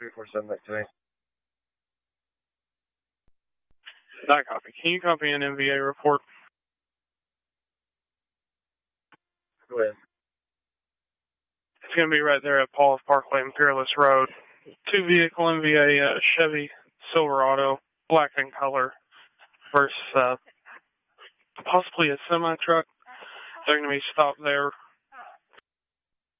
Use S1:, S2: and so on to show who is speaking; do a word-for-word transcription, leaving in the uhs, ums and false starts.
S1: three four seven back to me.
S2: That copy. Can you copy an M V A report?
S1: Go ahead.
S2: It's going to be right there at Paul's Parkway and Peerless Road. Two vehicle M V A uh, Chevy Silverado, black in color, versus uh, possibly a semi truck. They're going to be stopped there